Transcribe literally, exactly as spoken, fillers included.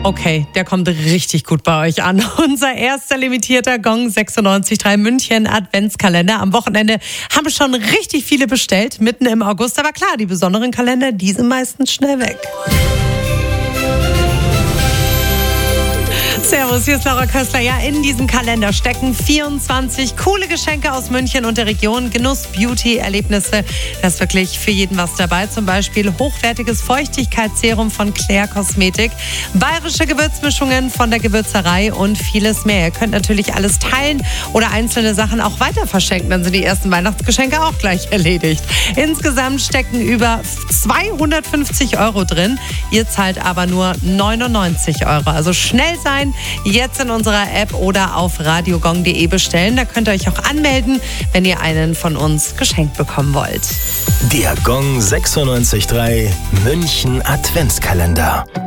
Okay, der kommt richtig gut bei euch an. Unser erster limitierter Gong sechsundneunzig Komma drei München Adventskalender. Am Wochenende haben schon richtig viele bestellt, mitten im August. Aber klar, die besonderen Kalender, die sind meistens schnell weg. Servus, hier ist Laura Köstler. Ja, in diesem Kalender stecken vierundzwanzig coole Geschenke aus München und der Region. Genuss, Beauty, Erlebnisse. Da ist wirklich für jeden was dabei. Zum Beispiel hochwertiges Feuchtigkeitsserum von Claire Kosmetik, bayerische Gewürzmischungen von der Gewürzerei und vieles mehr. Ihr könnt natürlich alles teilen oder einzelne Sachen auch weiter verschenken. Dann sind die ersten Weihnachtsgeschenke auch gleich erledigt. Insgesamt stecken über zweihundertfünfzig Euro drin. Ihr zahlt aber nur neunundneunzig Euro. Also schnell sein. Jetzt in unserer App oder auf radiogong punkt de bestellen. Da könnt ihr euch auch anmelden, wenn ihr einen von uns geschenkt bekommen wollt. Der Gong sechsundneunzig Komma drei München Adventskalender.